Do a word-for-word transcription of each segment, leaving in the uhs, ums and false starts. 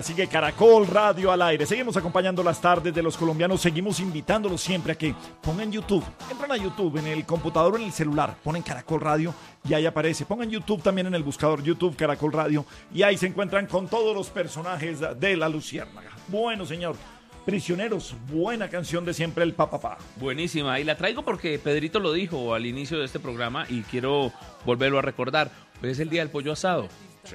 sigue Caracol Radio al aire. Seguimos acompañando las tardes de los colombianos. Seguimos invitándolos siempre a que pongan YouTube. Entran a YouTube en el computador o en el celular. Ponen Caracol Radio y ahí aparece. Pongan YouTube también en el buscador YouTube Caracol Radio y ahí se encuentran con todos los personajes de La Luciérnaga. Bueno, señor. Prisioneros, buena canción de siempre el Papapá. Buenísima, y la traigo porque Pedrito lo dijo al inicio de este programa y quiero volverlo a recordar. Hoy es el día del pollo asado. Sí.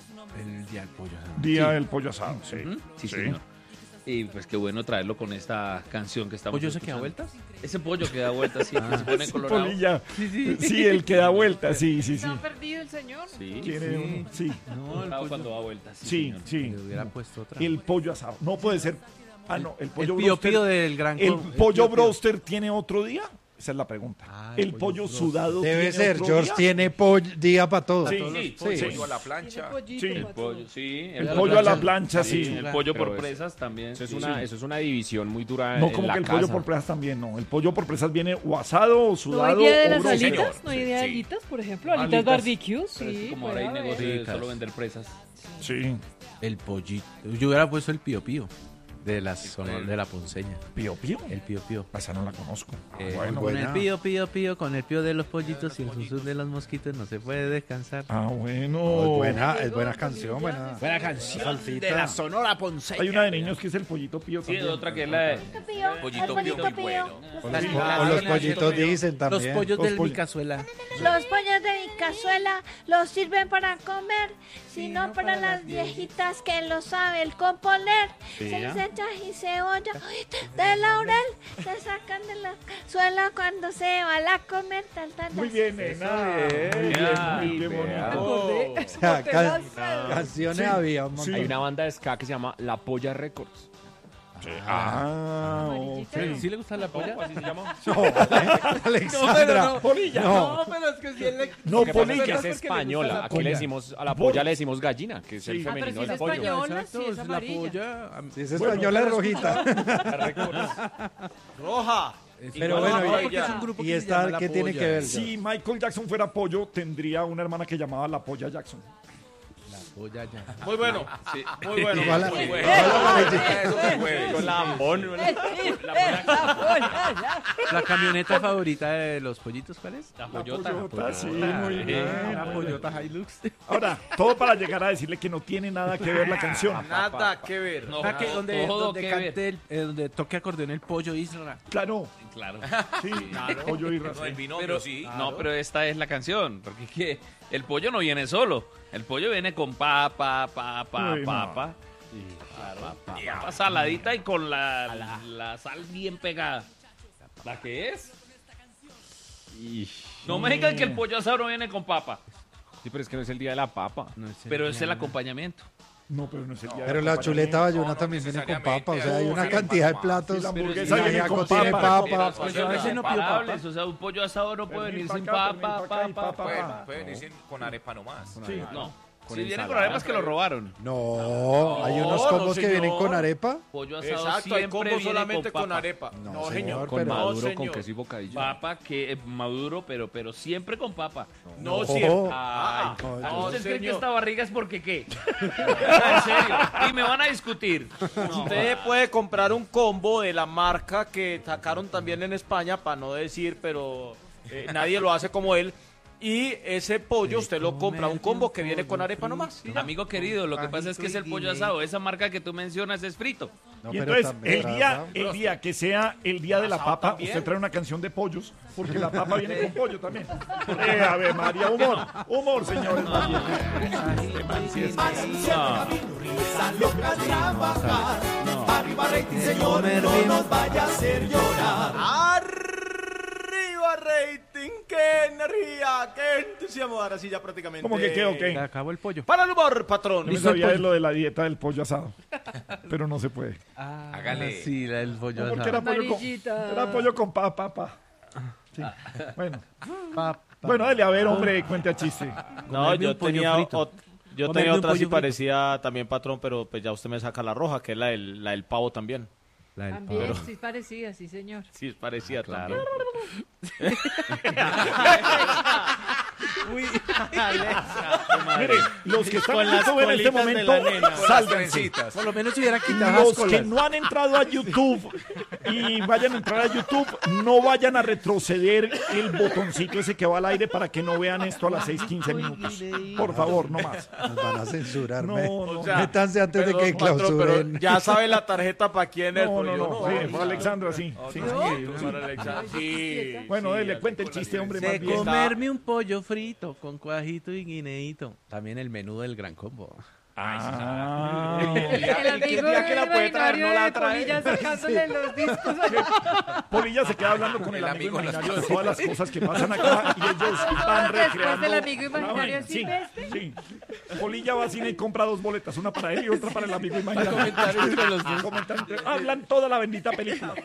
El día del pollo asado. Día sí. del pollo asado, sí. Uh-huh. sí. Sí, sí. señor. Y pues qué bueno traerlo con esta canción que estamos ¿Pollo escuchando. se queda vueltas? Ese pollo que da vueltas, sí, que se pone Sí, colorado. polilla. Sí, sí. Sí, el que da vueltas, sí, sí, sí. ¿No ha perdido el señor? Sí, Tiene sí. un- sí. No, el pollo cuando da vueltas. Sí, Sí, señor. sí. Le hubiera puesto otra. El pollo asado. No puede ser. Ah, no, el pollo el pío broster. pío del gran ¿El Col- el pollo pío pío. broster tiene otro día? Esa es la pregunta. Ah, el el pollo pollo broster. sudado Debe tiene ser, otro George día? tiene pollo, día para todo. Sí, Sí, sí, sí. Pollo a la plancha. Sí. El pollo, sí. El a la pollo a la plancha. plancha, sí. Sí, el pollo Pero por es- presas también. Eso es, Sí, una, sí. eso es una división muy dura No, en como la que el casa. pollo por presas también, no. El pollo por presas viene o asado o ¿No sudado hay día de o las broster. alitas? ¿No hay día de Sí. alitas, por ejemplo? ¿Alitas Alitas. barbecue? Pero es Sí, que como puede ahora hay haber. negocio de Ricas. solo vender presas. Sí. El pollito. Yo hubiera puesto el pío pío de, las, con el- de la ponceña. Pío Pío. El pío pío. Esa no la conozco. Eh, bueno, con buena. el pío pío pío, con el pío de los pollitos y el susurro de los mosquitos no se puede descansar. Ah, bueno. Oh, es buena, es buena canción, buena. Buena canción Salsita. de la Sonora Ponceña. Hay una de niños que es el pollito Pío Sí, también. otra que es la de... Pollito pío muy bueno. O los, o los pollitos dicen Los también. pollos Los del pollos. mi cazuela. Los pollos de mi cazuela los sirven para comer, sino para las viejitas que lo saben componer. Se les echa y cebolla de laurel, se sacan de la cazuela cuando se va a comer. Tal, tal, tal. Muy bien, nena. Muy bien, Ay, muy bien, vea. bonito. O sea, can- canciones había un montón. Hay una banda de ska que se llama La Polla Records. Ah, Amarillita. ok. ¿Sí le gusta la polla? ¿Así se llama? Alexandra. Polilla. No. pero es que si él le... No, Lo que pasa es que polilla. es española. Aquí le decimos, a la polla le decimos gallina, que es el Sí. Ah, pero femenino si del es pollo. española, Exacto, sí, es es la amarilla. polla. Si es española es rojita. Roja. Pero Igual bueno, a y- Pollo. porque es un grupo ¿Y que se esta llama La qué tiene Polla. que ver? Si Michael Jackson fuera pollo, tendría una hermana que llamaba la Polla Jackson. La polla ya. Muy bueno. Sí. Muy bueno. Igual a- Muy bueno. igual Eso sí fue. Con lambón. La camioneta favorita de los pollitos, ¿cuál es? La La pollota. pollota, sí, muy bien. La pollota Hilux. Ahora, todo para llegar a decirle que no tiene nada que ver la canción. Nada que ver. No, Ah, que no, donde, todo donde que cante el, eh, donde toque acordeón el pollo Isra. Claro, Claro. sí, pollo y No, el raza. binomio Pero, sí. no, pero esta es la canción, porque es que el pollo no viene solo, el pollo viene con papa, papa, Uy, no. papa, papa, papa saladita y con la, la, la sal bien pegada. ¿La que es? No me digan que el pollo asado no viene con papa, Sí, pero es que no es el día de la papa. No es pero es el acompañamiento. No, pero no es el día de Pero la chuleta No, bayuna no también viene con necesariamente. papa. O sea, hay No, una sí, cantidad de papa. platos. Sí, la Pero hamburguesa sí, viene ajiaco con tiene papa. papa. Son Pues a veces no pido inseparables, o sea, un pollo asado no puede venir Venir sin pa' acá, papa, venir pa' acá y papa, papa. papa. Pueden, pueden decir con arepa nomás. Sí. No, Con si viene ensalada. con arepas que lo robaron. No, hay unos No, combos no, que vienen señor. con arepa. Pollo asado Exacto, hay siempre combo viene solamente con con papa. arepa. No, No, señor, señor. Con pero- maduro, No, con señor. queso y bocadillo. Papa que es maduro, pero pero siempre con papa. No, No. cierto. Ay, Ah, no, no, ¿ustedes creen que señor. esta barriga es porque qué? En serio. Y me van a discutir. Usted puede comprar un combo de la marca que sacaron también en España, para no decir, pero eh, nadie lo hace como él. Y ese pollo usted lo compra, un combo que viene con arepa nomás. y ya. Amigo querido, lo que pasa es que es el pollo asado. Esa marca que tú mencionas es frito. No, Y pero entonces, también el trae día, asado. el día que sea el día de la Asado papa, también. usted trae una canción de pollos, porque la papa viene con pollo también. Eh, a ver, María, humor, humor, señores. Arriba rating, qué energía, qué entusiasmo. Ahora sí ya prácticamente. ¿Cómo que qué o Se qué? acabó el pollo. Para el humor, patrón. Yo no sabía de lo de la dieta del pollo asado, pero no se puede. Ah, Hágale. sí, la del pollo No, porque era asado. pollo con, Amarillita. era pollo con papa, papa. Sí. Bueno, Pa- pa- bueno, dale, a ver, hombre, cuente a chiste. No, Comerme yo un pollo tenía, frito. ot- yo Comerme tenía un otra así pollo frito. parecida también, patrón, pero pues ya usted me saca la roja, que es la del, la del pavo también. La del También, pavo. sí, parecida, sí, señor. Sí, es parecida Claro. también. Uy, Mire, los que están Con en las YouTube en este colitas de momento, la nena. sálvense. por lo menos si hubiera quitado las Los que colas. no han entrado a YouTube y vayan a entrar a YouTube, no vayan a retroceder el botoncito ese que va al aire para que no vean esto a las seis quince minutos. Por favor, no más. Nos van a censurarme. No, no. O sea, Métanse antes de perdón, que patrón, clausuren. pero ya sabe la tarjeta para quién es. No, porque no, yo no. Sí, fue Ah, Alexandra, sí. sí, sí. para Alexandra. Sí. Bueno, sí, dele, cuente el chiste, hombre, más De bien. comerme un pollo frito con cuajito y guineíto. También el menú del gran combo. Ah. El, el amigo día que la puede traer, no la de trae. Polilla sacándole los discos allá. Polilla se queda hablando con el, El amigo amigo imaginario de todas las cosas que pasan acá y ellos van Después recreando. del amigo imaginario Sí, silvestre. sí. Polilla va al cine y compra dos boletas, una para él y otra para el amigo imaginario. Comentar entre los dos. Comentan entre- hablan toda la bendita película.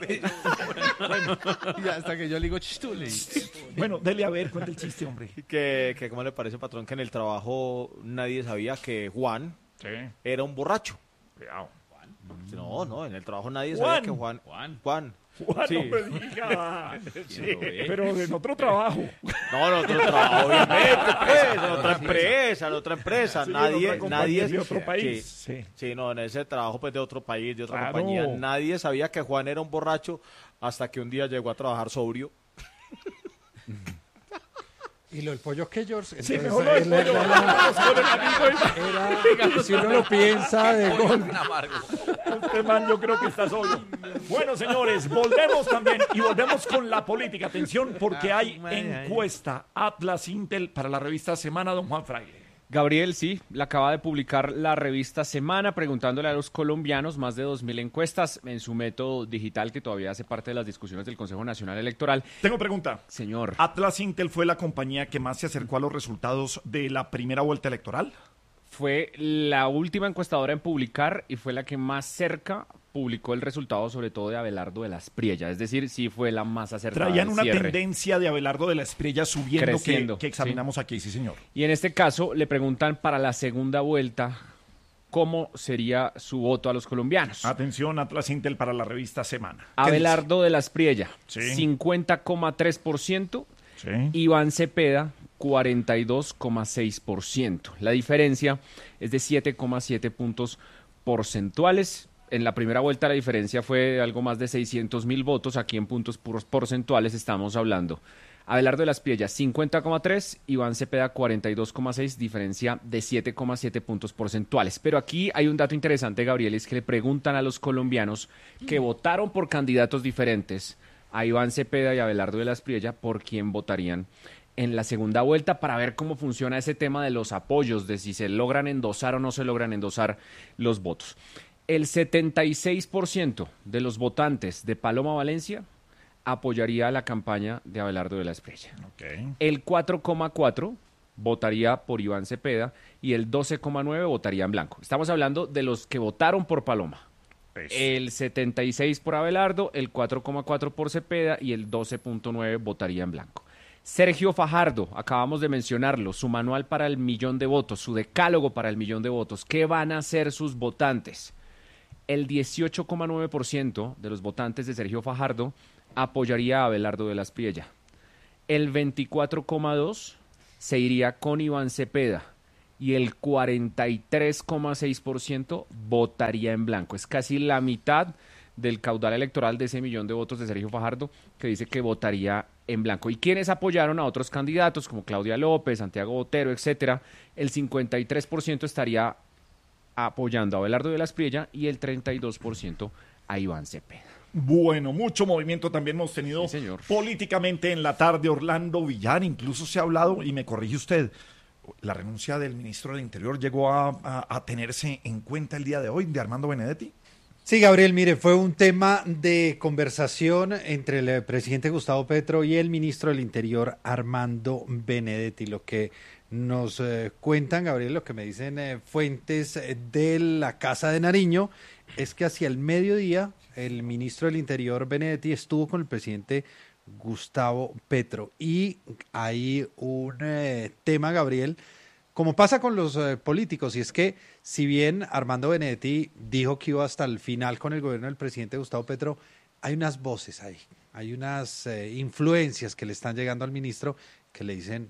Y hasta que yo le digo chistule. Bueno, dele a ver, cuenta el chiste, hombre. Que, que ¿cómo le parece, patrón, que en el trabajo nadie sabía que Juan Sí, era un borracho? cuidado. No, no, en el trabajo nadie Juan. sabía que Juan... Juan. Juan. Juan, Sí. no me diga. Sí, lo ve. Pero en otro trabajo. No, en otro trabajo, obviamente, pues, en otra empresa, en otra empresa. Sí, en nadie, otra compañía nadie... de otro país. Sí, Sí. sí, no, en ese trabajo, pues, de otro país, de otra Claro. compañía. Nadie sabía que Juan era un borracho hasta que un día llegó a trabajar sobrio. Y lo del pollo que George. Sí, entonces, mejor lo del él era- pollo. Vamos con el amigo. era- si uno lo piensa de gol. Este man yo creo que está solo. Bueno, señores, volvemos también y volvemos con la política. Atención, porque hay encuesta Atlas Intel para la revista Semana, don Juan Fraile. Gabriel, sí, la acaba de publicar la revista Semana preguntándole a los colombianos más de dos mil encuestas en su método digital que todavía hace parte de las discusiones del Consejo Nacional Electoral. Tengo pregunta. Señor, ¿Atlas Intel fue la compañía que más se acercó a los resultados de la primera vuelta electoral? fue la última encuestadora en publicar y fue la que más cerca publicó el resultado, sobre todo de Abelardo de la Espriella. Es decir, sí fue la más acertada. Traían al una cierre. tendencia de Abelardo de la Espriella subiendo que, Creciendo, que examinamos aquí, sí, señor. Y en este caso le preguntan para la segunda vuelta cómo sería su voto a los colombianos. Atención, Atlas Intel para la revista Semana. ¿Qué Abelardo de la Espriella, Sí. cincuenta coma tres por ciento. dice? Sí. Iván Cepeda, cuarenta y dos coma seis por ciento. La diferencia es de siete coma siete puntos porcentuales. En la primera vuelta la diferencia fue de algo más de seiscientos mil votos. Aquí en puntos puros porcentuales estamos hablando. Abelardo de la Espriella, cincuenta coma tres, Iván Cepeda, cuarenta y dos coma seis, diferencia de siete coma siete puntos porcentuales. Pero aquí hay un dato interesante, Gabriel, es que le preguntan a los colombianos que votaron por candidatos diferentes, a Iván Cepeda y a Abelardo de la Espriella, por quién votarían en la segunda vuelta, para ver cómo funciona ese tema de los apoyos, de si se logran endosar o no se logran endosar los votos. El setenta y seis por ciento de los votantes de Paloma Valencia apoyaría la campaña de Abelardo de la Espriella. Ok. El cuatro coma cuatro votaría por Iván Cepeda y el doce coma nueve votaría en blanco. Estamos hablando de los que votaron por Paloma. Eso. El setenta y seis por Abelardo, el cuatro coma cuatro por Cepeda y el doce punto nueve votaría en blanco. Sergio Fajardo, acabamos de mencionarlo, su manual para el millón de votos, su decálogo para el millón de votos. ¿Qué van a hacer sus votantes? El dieciocho coma nueve por ciento de los votantes de Sergio Fajardo apoyaría a Abelardo de la Espriella. El veinticuatro coma dos por ciento se iría con Iván Cepeda y el cuarenta y tres coma seis por ciento votaría en blanco. Es casi la mitad del caudal electoral de ese millón de votos de Sergio Fajardo que dice que votaría en blanco. ¿Y quienes apoyaron a otros candidatos como Claudia López, Santiago Botero, etcétera? El cincuenta y tres por ciento estaría apoyando a Abelardo de la Espriella y el treinta y dos por ciento a Iván Cepeda. Bueno, mucho movimiento también hemos tenido Sí, señor. políticamente en la tarde. Orlando Villar, incluso se ha hablado, y me corrige usted, la renuncia del ministro del Interior llegó a, a- a tenerse en cuenta el día de hoy, de Armando Benedetti. Sí, Gabriel, mire, fue un tema de conversación entre el presidente Gustavo Petro y el ministro del Interior, Armando Benedetti. Lo que nos eh, cuentan, Gabriel, lo que me dicen eh, fuentes eh, de la Casa de Nariño, es que hacia el mediodía el ministro del Interior, Benedetti, estuvo con el presidente Gustavo Petro. Y hay un eh, tema, Gabriel, como pasa con los eh, políticos, y es que si bien Armando Benedetti dijo que iba hasta el final con el gobierno del presidente Gustavo Petro, hay unas voces ahí, hay unas eh, influencias que le están llegando al ministro que le dicen,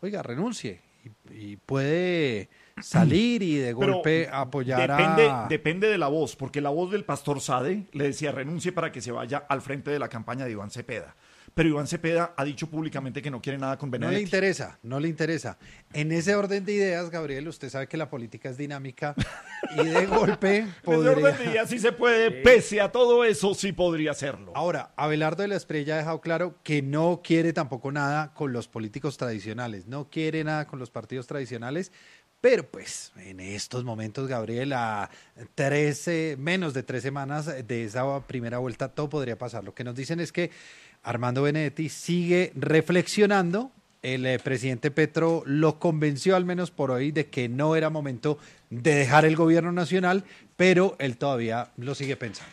oiga, renuncie. Y, y puede salir y de Pero golpe apoyar depende, a... Depende de la voz, porque la voz del pastor Sade le decía renuncie para que se vaya al frente de la campaña de Iván Cepeda. Pero Iván Cepeda ha dicho públicamente que no quiere nada con No Benedetti. le interesa, no le interesa. En ese orden de ideas, Gabriel, usted sabe que la política es dinámica y de golpe En ese podría... orden de ideas sí se puede, pese a todo eso, sí podría hacerlo. Ahora, Abelardo de la Espriella ha dejado claro que no quiere tampoco nada con los políticos tradicionales, no quiere nada con los partidos tradicionales, pero pues en estos momentos, Gabriel, a trece, menos de tres semanas de esa primera vuelta, todo podría pasar. Lo que nos dicen es que Armando Benedetti sigue reflexionando. El eh, presidente Petro lo convenció, al menos por hoy, de que no era momento de dejar el gobierno nacional, pero él todavía lo sigue pensando.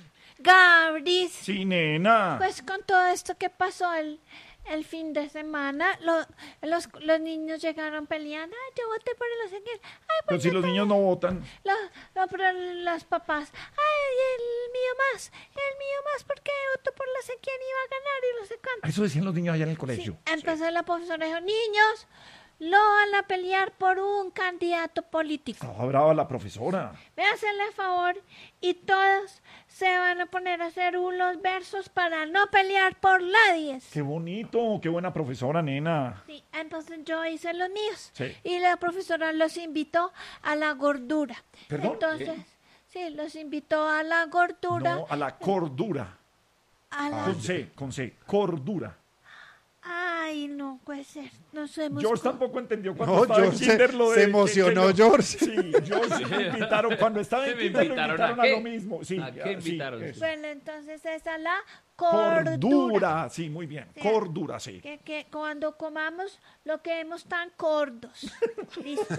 Gabris, Sí, nena. pues con todo esto que pasó el, el fin de semana, lo- los, los niños llegaron peleando. Ay, yo voté por el Ezequiel. Ay, Pero pues si yo los también. niños no votan. Lo- lo- pero los papás, ay, el mío más, el mío más, porque votó por la sé quién iba a ganar y no sé cuánto. Eso decían los niños allá en el Sí, colegio. entonces la profesora dijo, niños, lo van a pelear por un candidato político. Estaba brava la profesora. Me hacen el favor y todos se van a poner a hacer unos versos para no pelear por nadie. Qué bonito, qué buena profesora, nena. Sí, entonces yo hice los míos. Sí. Y la profesora los invitó a la gordura. ¿Perdón? Entonces, sí, los invitó a la gordura. No, a la cordura. A la... Con C, con C, cordura. Ay, no puede ser. No somos... George co- tampoco entendió cuando No, estaba en George kinder se- lo de... se que- emocionó, que yo- George. Sí, George sí me invitaron. Cuando estaba en ¿Me kinder lo invitaron invitaron a a, qué? lo mismo. Sí, ¿A qué sí, invitaron? eso. Bueno, entonces esa es la cordura. Cordura, sí, muy bien. Sí. Cordura, sí. Que, que cuando comamos lo queremos tan gordos. Listo.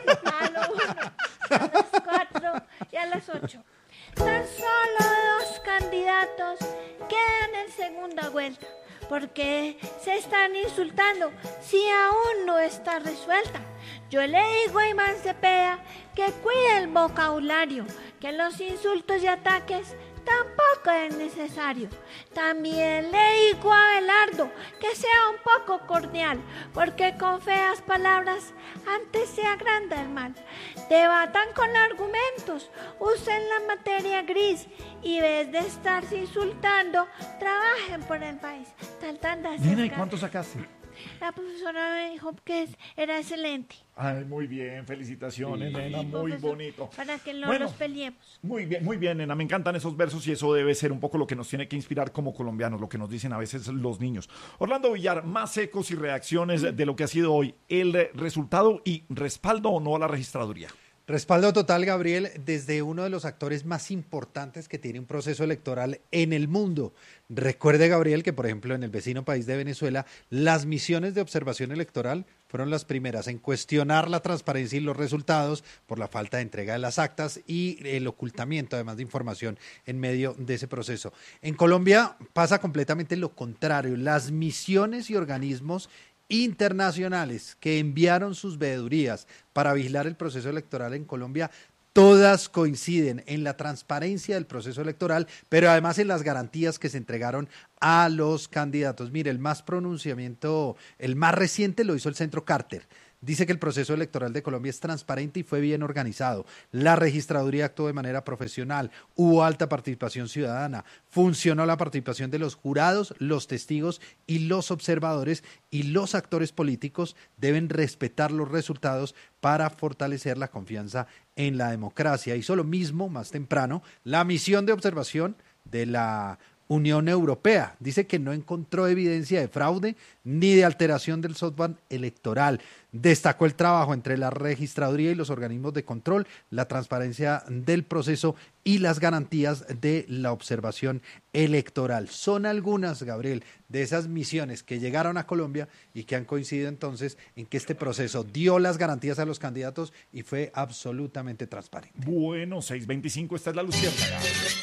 A lo uno, a las cuatro y a las ocho. Tan solo dos candidatos quedan en segunda vuelta. Porque se están insultando si aún no está resuelta. Yo le digo a Iván Cepeda que cuide el vocabulario, que los insultos y ataques tampoco es necesario. También le digo a Abelardo que sea un poco cordial, porque con feas palabras antes se agranda el mal. Debatan con argumentos, usen la materia gris y en vez de estarse insultando, trabajen por el país. Tal, tan, tan, Nena, ¿y tan. cuánto sacaste? La profesora me dijo que es- era excelente. Ay, muy bien, felicitaciones, nena, Sí, muy profesor, bonito. Para que no Bueno, nos peleemos. Muy bien, muy bien, nena, me encantan esos versos y eso debe ser un poco lo que nos tiene que inspirar como colombianos, lo que nos dicen a veces los niños. Orlando Villar, más ecos y reacciones de lo que ha sido hoy, el eh, resultado y respaldo o no a la registraduría. Respaldo total, Gabriel, desde uno de los actores más importantes que tiene un proceso electoral en el mundo. Recuerde, Gabriel, que por ejemplo en el vecino país de Venezuela, las misiones de observación electoral fueron las primeras en cuestionar la transparencia y los resultados por la falta de entrega de las actas y el ocultamiento, además de información, en medio de ese proceso. En Colombia pasa completamente lo contrario. Las misiones y organismos internacionales que enviaron sus veedurías para vigilar el proceso electoral en Colombia, todas coinciden en la transparencia del proceso electoral, pero además en las garantías que se entregaron a los candidatos. Mire, el más pronunciamiento, el más reciente lo hizo el Centro Carter. Dice que el proceso electoral de Colombia es transparente y fue bien organizado. La registraduría actuó de manera profesional, hubo alta participación ciudadana, funcionó la participación de los jurados, los testigos y los observadores, y los actores políticos deben respetar los resultados para fortalecer la confianza en la democracia. Hizo lo mismo más temprano la misión de observación de la Unión Europea. Dice que no encontró evidencia de fraude ni de alteración del software electoral. Destacó el trabajo entre la registraduría y los organismos de control, la transparencia del proceso y las garantías de la observación electoral. Son algunas, Gabriel, de esas misiones que llegaron a Colombia y que han coincidido entonces en que este proceso dio las garantías a los candidatos y fue absolutamente transparente. Bueno, seis veinticinco, esta es la luciérnaga.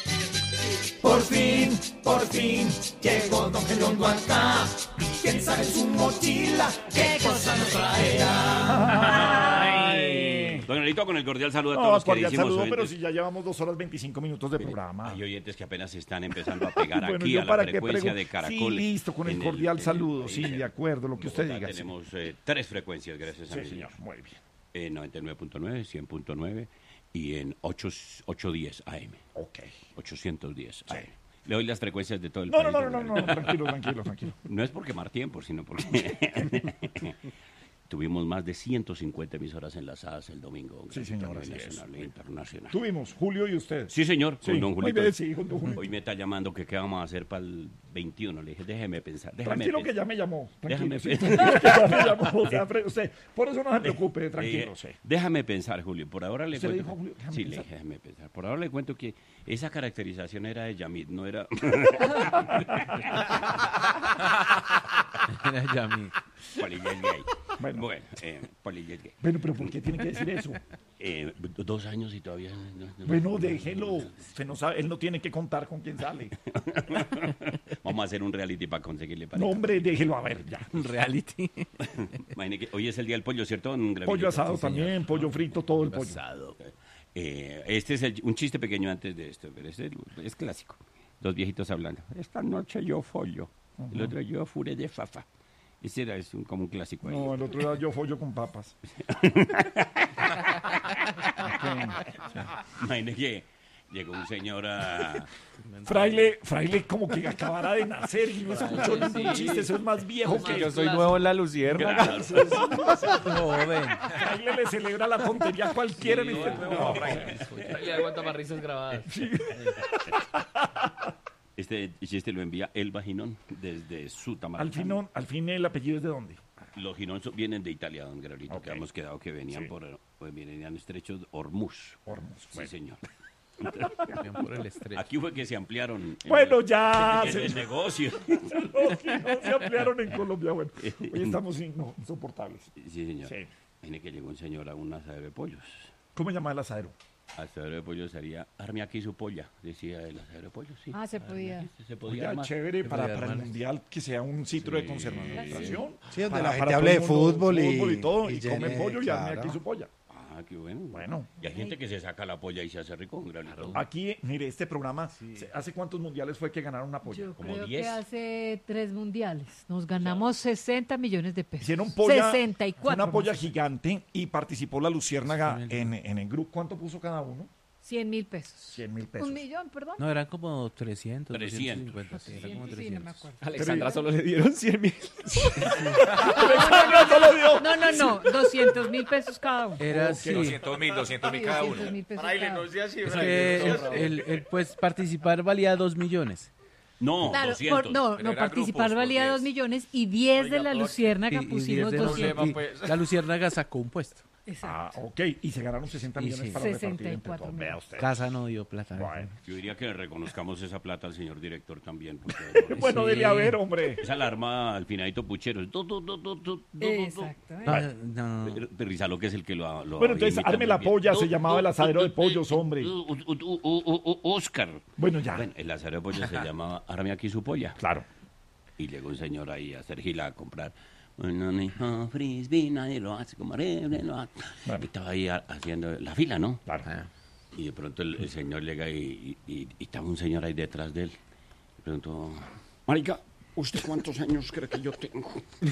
Por fin, por fin, llegó Don Gelondo acá. ¿Quién sabe su mochila? ¿Qué cosa nos traerá? Ay, Don Alito, con el cordial saludo a No, todos los cordial queridísimos saludo, pero oyentes. si ya llevamos dos horas veinticinco minutos de programa. Hay oyentes que apenas se están empezando a pegar Bueno, aquí yo a la para qué frecuencia pregun- de Caracol. Sí, listo, con el en cordial en el saludo, país. sí, de acuerdo, lo que usted Bogotá diga. sí. Tenemos eh, tres frecuencias, gracias a Sí, mi señor, muy bien. Eh, noventa y nueve punto nueve, cien punto nueve y en ocho, ochocientos diez A M. Ok. ochocientos diez A M. Le doy las frecuencias de todo el No, país. no, no, don no, no, Gabriel. tranquilo, tranquilo, tranquilo. No es por quemar tiempo, sino porque tuvimos más de ciento cincuenta emisoras enlazadas el domingo. Sí, señor, a así nivel es. nacional e internacional. Tuvimos, Julio y usted. Sí, señor, Sí, con don muy Julito. bien, sí, con don Julito. Hoy me está llamando que qué vamos a hacer para el veintiuno. Le dije, déjeme pensar. Déjame Tranquilo pensar. que ya me llamó. Tranquilo, Déjame sí, pensar. tranquilo que ya me llamó. O sea, fre- usted, por eso no se preocupe, tranquilo, Eh, sí. Déjame pensar, Julio. Por ahora le ¿Usted le cuento. dijo a Julio, déjame sí, pensar? le dije, déjame pensar. Por ahora le cuento que esa caracterización era de Yamit, no era. Era Yami. Polilla es gay. Bueno. Bueno, eh, Polilla es gay. Bueno, pero ¿por qué tiene que decir eso? Eh, d- dos años y todavía. no- no- Bueno, déjelo. Usted no sabe, él no tiene que contar con quién sale. Vamos a hacer un reality para conseguirle para. No, hombre, déjelo, a ver, ya. Un reality. Imagine que hoy es el día del pollo, ¿cierto? don Gravito? Pollo asado Sí, señor. también, pollo frito, todo el pollo. Asado. Eh, este es el- un chiste pequeño antes de esto, pero este es clásico. Dos viejitos hablando. Esta noche yo follo. El otro yo fure de fafa. Ese era es un, como un clásico ahí. No, el otro era yo follo con papas. Imagine que llegó un señor a... Fraile, fraile como que acabara de nacer y no se escuchó ningún chiste, eso es más viejo que Yo soy nuevo en la Luciérnaga. Joven. Fraile le celebra la tontería a cualquiera en este programa. Le aguanta más risas grabadas. Este chiste lo envía Elba Ginón desde Sutamarca. Al fin, al fin el apellido es de dónde. Los Ginón so- vienen de Italia, don Gabrielito, Ok. que hemos quedado que venían Sí. por pues, venían estrechos de Hormuz. Hormuz, Sí, bueno. señor. Bien por el estrecho. Aquí fue que se ampliaron. en- Bueno, ya. en se- el negocio. Los que no se ampliaron en Colombia. Bueno, hoy estamos in- no, insoportables. Sí, señor. Sí. Tiene que llegó un señor a un asadero de pollos. ¿Cómo se llama el asadero? Asadero de pollos sería arme aquí su polla, decía el asadero de pollos, sí. Ah, se Arme podía. aquí, se podía Oiga, armar. chévere para, podía para el armar. mundial que sea un sitio de conservación. Sí, donde Para- la para gente todo hable el de mundo, fútbol y- y todo, y, y come llene, pollo y arme claro. aquí su polla. Ah, qué bueno. Bueno. Y hay gente que se saca la polla y se hace rico, un granito. Aquí, mire, este programa, se- ¿hace cuántos mundiales fue que ganaron una polla? Yo Como creo diez. que hace tres mundiales nos ganamos sesenta millones de pesos. Hicieron polla, sesenta y cuatro. una polla más. gigante y participó la Luciérnaga en, en el grupo. ¿Cuánto puso cada uno? cien mil pesos. cien mil pesos. Un millón, perdón. No, eran como trescientos. trescientos. doscientos cincuenta, sí, era como Sí, no me trescientos. acuerdo. Alexandra solo le dieron cien mil. Alexandra solo dio. No, no, no, doscientos mil pesos cada uno. Era así. doscientos mil, doscientos mil Sí, cada uno. doscientos mil pesos Fraile, cada no uno. sea así, Es Fraile, que no el, sea así. el- el, pues participar valía dos millones. No, Claro, doscientos. por- no, Pero no, era participar grupos, valía por dos diez. millones y diez de Oiga, la todo- Luciérnaga Y- y pusimos diez de los- doscientos. y pues. La Luciérnaga sacó un puesto. Ah, ok. Y se ganaron sesenta Y millones sí. para repartir sesenta y entre cuatro todos. mil. Vea usted. Casa no dio plata. Bueno, Yo diría que le reconozcamos esa plata al señor director también. porque- bueno, Sí. dele a ver, hombre. Esa alarma al finadito puchero. Tu, tu, tu, tu, tu, tu, tu, tu. Exactamente. No, no, no. Pero- pero Rizalo, que es el que lo, lo Bueno, entonces, imita arme muy la bien. polla, se Tu, llamaba tu, el asadero tu, de pollos, tu, hombre. tu, tu, tu, tu, u- u- Oscar. Bueno, ya. Bueno, el asadero de pollo se llamaba arme aquí su polla. Claro. Y llegó un señor ahí a hacer gila a comprar. Bueno, ni no, frisbee, nadie lo hace como Rebre, lo hace. Bueno. Y estaba ahí ha- haciendo la fila, ¿no? Claro. Ah, Y de pronto el, el señor llega y, y, y- y estaba un señor ahí detrás de él. Y preguntó, marica, ¿usted cuántos años cree que yo tengo?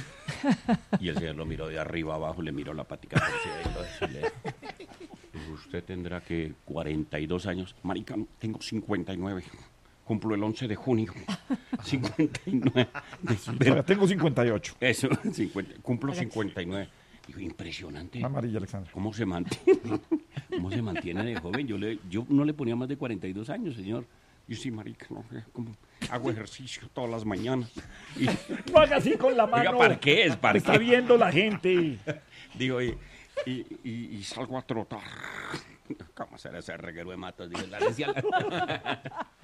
Y el señor lo miró de arriba abajo, le miró la patica por encima y le dijo, usted tendrá que cuarenta y dos años. Marica, tengo cincuenta y nueve. Cumplo el once de junio. cincuenta y nueve. Todavía tengo cincuenta y ocho. Eso, cincuenta, cumplo cincuenta y nueve. Digo, impresionante. Amarilla, Alexandra. ¿Cómo se mantiene? ¿Cómo se mantiene de joven? Yo, le, yo no le ponía más de cuarenta y dos años, señor. Yo sí, marica, no, como hago ejercicio todas las mañanas. Y, No haga así con la mano. oiga, ¿para qué es? ¿Para Está qué? viendo la gente. Digo, y, y, y- y salgo a trotar. ¿Cómo será ese reguero de matos? Digo, la decía la-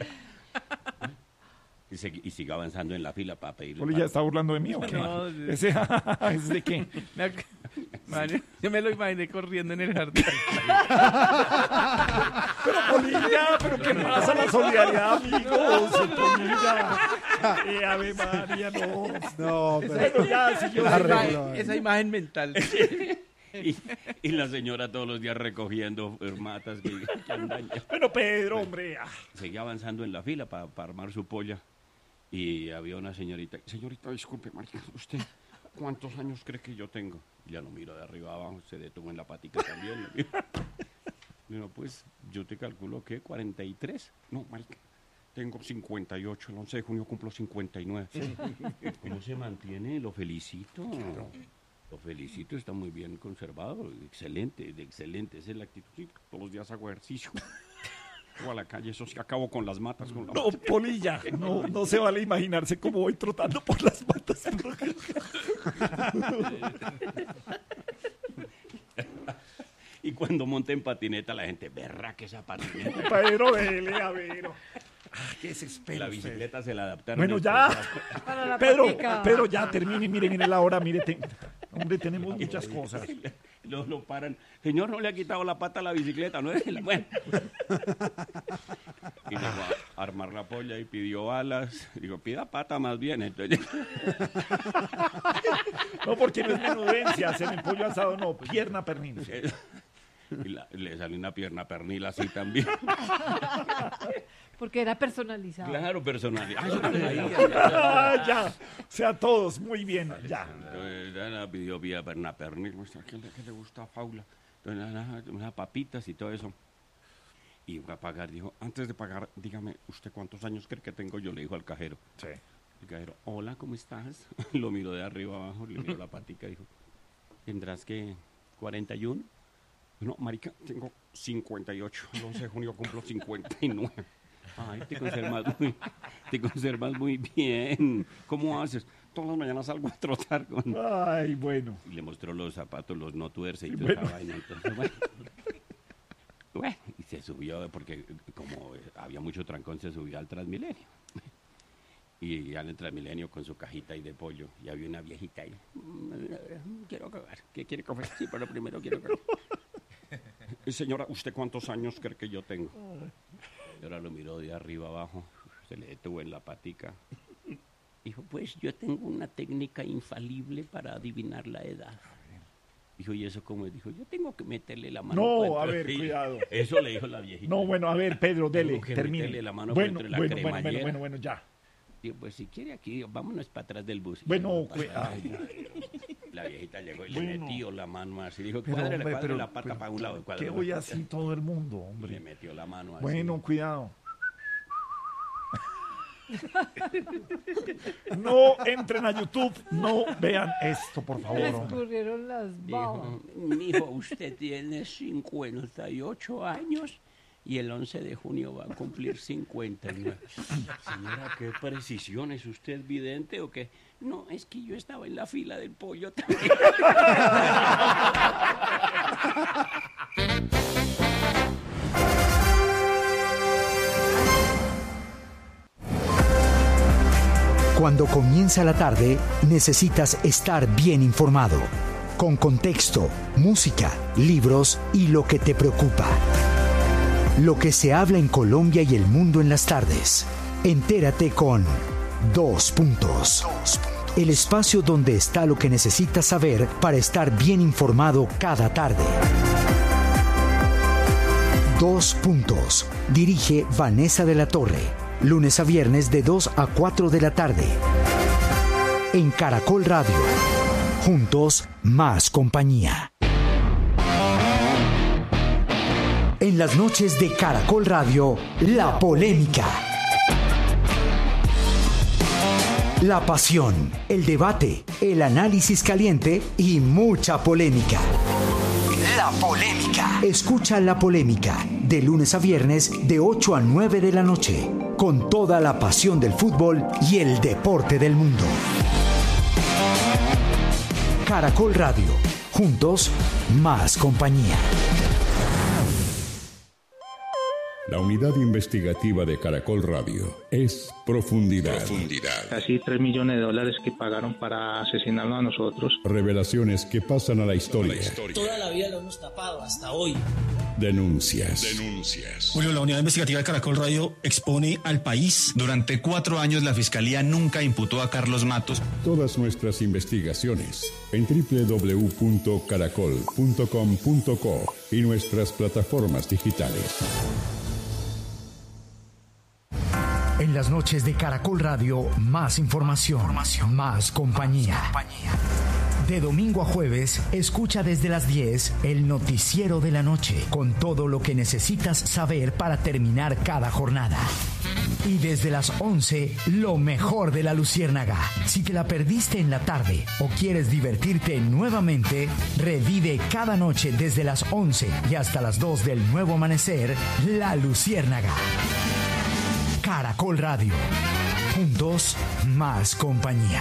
Y, segui- y siga avanzando en la fila para pedirle. Oli, ¿ya está burlando de mí o qué? No, sí. Ese, ¿ese de qué? Me ac- Madre, yo me lo imaginé corriendo en el jardín. Pero Polilla, ¿pero qué pasa? La solidaridad, amigos. Polilla. Eh, Ave María, no. No, pero Bueno, ya, si yo... Arreglo. Esa imagen mental. y, y la señora todos los días recogiendo matas que, que andan ya. Bueno, Pedro, hombre. ah. Seguía avanzando en la fila para armar su polla y había una señorita. Señorita, disculpe, marica, ¿usted cuántos años cree que yo tengo? Y ya lo miro de arriba abajo, se detuvo en la patica también. Bueno, pues yo te calculo que cuarenta y tres. No, marica, tengo cincuenta y ocho. El once de junio cumplo cincuenta y nueve. ¿Cómo se mantiene? Lo felicito. Claro. Lo felicito, está muy bien conservado. Excelente, excelente. Esa es la actitud. Sí, todos los días hago ejercicio. O a la calle, eso sí, acabo con las matas. Con la No, mata. Polilla, no, no se vale imaginarse cómo voy trotando por las matas. Y cuando monta en patineta, la gente, verra que esa patineta. Pedro, dele, a ver. Ah, qué desespero. La bicicleta usted. Se la adaptaron. Bueno, ya. Para la Pedro, patica. Pedro, ya termine, mire, mire la hora, mire. Te... Hombre, tenemos muchas cosas. Lo, lo paran. Señor, no le ha quitado la pata a la bicicleta, ¿no? Bueno. Y llegó a armar la polla y pidió alas. Digo, pida pata más bien. Entonces... No, porque no es menudencia, hacer el pollo asado, no, pierna pernil. Y la, le salió una pierna pernil así también. Porque era personalizado. Claro, personalizado. Ah, ya, o sea, todos, muy bien, ya. Entonces, ya pidió vía pierna pernil. ¿Qué le, qué le gusta a Paula? Entonces, nada, unas papitas y todo eso. Y fue a pagar, dijo, antes de pagar, dígame, ¿usted cuántos años cree que tengo? Yo le dijo al cajero. Sí. El cajero, hola, ¿cómo estás? Lo miró de arriba abajo, le miró la patica y dijo, ¿tendrás que cuarenta y uno? No, marica, tengo cincuenta y ocho. El once de junio cumplo cincuenta y nueve. Ay, te conservas muy, te conservas muy bien. ¿Cómo haces? Todas las mañanas salgo a trotar con... Ay, bueno. Y le mostró los zapatos, los no tuerce y toda Bueno. esa vaina. Entonces, bueno. Bueno, y se subió, porque como había mucho trancón, se subió al Transmilenio. Y ya en el Transmilenio con su cajita ahí de pollo, y había una viejita ahí. Quiero cagar. ¿Qué quiere comer? Sí, pero primero quiero cagar. Señora, ¿usted cuántos años cree que yo tengo? Y ahora lo miró de arriba abajo, se le detuvo en la patica. Dijo, pues yo tengo una técnica infalible para adivinar la edad. Dijo, ¿y eso cómo es? Dijo, yo tengo que meterle la mano. No, por a entre- ver, Sí, cuidado. Eso le dijo la viejita. No, bueno, a ver, Pedro, dele, Tengo que termine. meterle la mano por Bueno, entre la bueno, bueno, bueno, cremallera. bueno, bueno, ya. Digo, pues si quiere aquí, vámonos para atrás del bus. Bueno, Y cu- pasaba. ay, La viejita llegó y Bueno. le metió la mano así. Dijo, Pero, cuádrele, hombre, cuádrele pero- la pata pero, para un lado. ¿qué cuádrele voy la- así todo el mundo, Y le hombre? metió la mano así. Bueno, cuidado. No entren a YouTube, no vean esto, por favor, Le hombre. escurrieron las babas. Dijo, mijo, usted tiene cincuenta y ocho años y el once de junio va a cumplir cincuenta y nueve. Señora, qué precisión, ¿es usted vidente o qué? No, es que yo estaba en la fila del pollo también. Cuando comienza la tarde, necesitas estar bien informado, con contexto, música, libros y lo que te preocupa. Lo que se habla en Colombia y el mundo en las tardes. Entérate con Dos Puntos. El espacio donde está lo que necesitas saber para estar bien informado cada tarde. Dos Puntos. Dirige Vanessa de la Torre. Lunes a viernes de dos a cuatro de la tarde. En Caracol Radio. Juntos, más compañía. En las noches de Caracol Radio, La Polémica. La pasión, el debate, el análisis caliente y mucha polémica. La Polémica. Escucha La Polémica de lunes a viernes de ocho a nueve de la noche, con toda la pasión del fútbol y el deporte del mundo. Caracol Radio. Juntos, más compañía. La unidad investigativa de Caracol Radio es Profundidad. Casi tres millones de dólares que pagaron para asesinarnos a nosotros. Revelaciones que pasan a la historia. Toda la vida lo hemos tapado hasta hoy. Denuncias. Denuncias. Julio, la unidad investigativa de Caracol Radio expone al país. Durante cuatro años la Fiscalía nunca imputó a Carlos Matos. Todas nuestras investigaciones en doble u doble u doble u punto caracol punto com punto co y nuestras plataformas digitales. En las noches de Caracol Radio, más información, información. Más compañía. más compañía. De domingo a jueves, escucha desde las diez el noticiero de la noche, con todo lo que necesitas saber para terminar cada jornada. Y desde las once, lo mejor de la Luciérnaga. Si te la perdiste en la tarde o quieres divertirte nuevamente, revive cada noche desde las once y hasta las dos del nuevo amanecer, La Luciérnaga. Caracol Radio. Juntos, más compañía.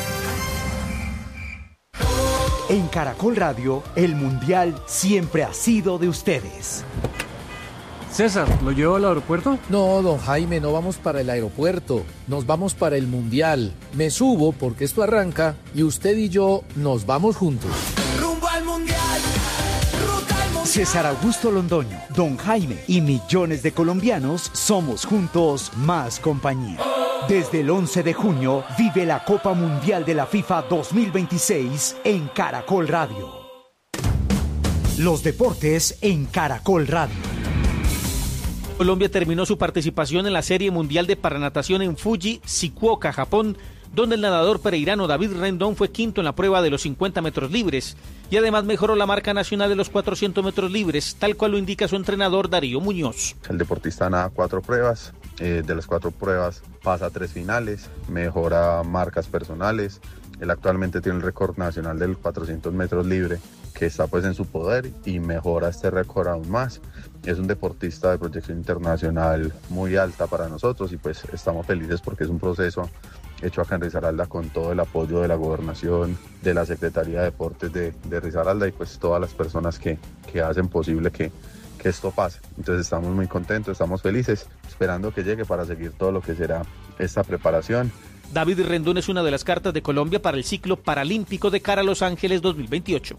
En Caracol Radio, el Mundial siempre ha sido de ustedes. César, ¿lo llevo al aeropuerto? No, don Jaime, no vamos para el aeropuerto. Nos vamos para el Mundial. Me subo porque esto arranca y usted y yo nos vamos juntos. Rumbo al Mundial. Ruta al Mundial. César Augusto Londoño, don Jaime y millones de colombianos somos juntos más compañía. Desde el once de junio, vive la Copa Mundial de la FIFA dos mil veintiséis en Caracol Radio. Los deportes en Caracol Radio. Colombia terminó su participación en la Serie Mundial de Paranatación en Fuji, Fukuoka, Japón, donde el nadador pereirano David Rendón fue quinto en la prueba de los cincuenta metros libres y además mejoró la marca nacional de los cuatrocientos metros libres, tal cual lo indica su entrenador Darío Muñoz. El deportista nada cuatro pruebas, eh, de las cuatro pruebas pasa a tres finales, mejora marcas personales. Él actualmente tiene el récord nacional del cuatrocientos metros libre, que está pues en su poder, y mejora este récord aún más. Es un deportista de proyección internacional muy alta para nosotros y pues estamos felices porque es un proceso hecho acá en Risaralda con todo el apoyo de la gobernación, de la Secretaría de Deportes de, de Risaralda y pues todas las personas que, que hacen posible que, que esto pase. Entonces estamos muy contentos, estamos felices, esperando que llegue para seguir todo lo que será esta preparación. David Rendón es una de las cartas de Colombia para el ciclo paralímpico de cara a Los Ángeles dos mil veintiocho.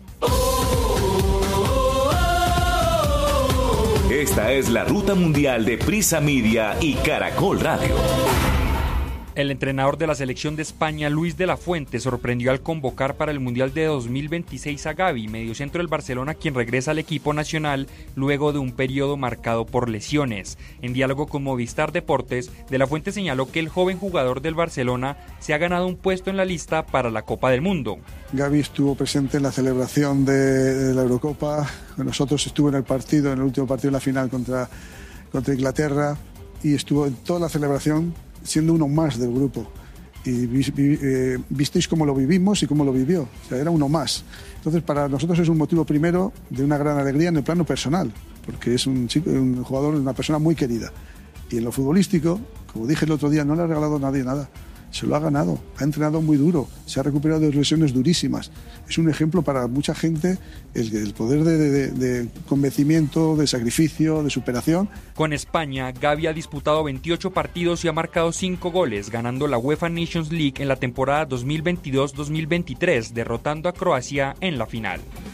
Esta es la ruta mundial de Prisa Media y Caracol Radio. El entrenador de la selección de España, Luis de la Fuente, sorprendió al convocar para el Mundial de dos mil veintiséis a Gavi, mediocentro del Barcelona, quien regresa al equipo nacional luego de un periodo marcado por lesiones. En diálogo con Movistar Deportes, de la Fuente señaló que el joven jugador del Barcelona se ha ganado un puesto en la lista para la Copa del Mundo. Gavi estuvo presente en la celebración de, de la Eurocopa, con nosotros estuvo en el partido, en el último partido de la final contra, contra Inglaterra, y estuvo en toda la celebración siendo uno más del grupo. Y vi, vi, eh, visteis cómo lo vivimos y cómo lo vivió. O sea, era uno más. Entonces, para nosotros es un motivo primero de una gran alegría en el plano personal, porque es un, chico, un jugador, una persona muy querida. Y en lo futbolístico, como dije el otro día, no le ha regalado a nadie nada. Se lo ha ganado, ha entrenado muy duro, se ha recuperado de lesiones durísimas. Es un ejemplo para mucha gente el, el poder de, de, de convencimiento, de sacrificio, de superación. Con España, Gavi ha disputado veintiocho partidos y ha marcado cinco goles, ganando la UEFA Nations League en la temporada dos mil veintidós dos mil veintitrés, derrotando a Croacia en la final.